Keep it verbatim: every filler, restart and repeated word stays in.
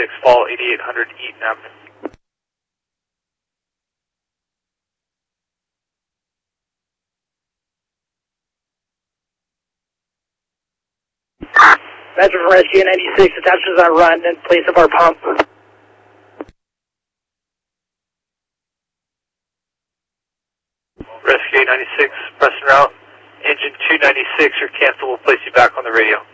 ninety-six, fall eighty-eight hundred Eaton Avenue. Metro from Rescue ninety-six, attachments on run in place of our pump. Rescue ninety-six, press and route. Engine two ninety-six, your cancel will place you back on the radio.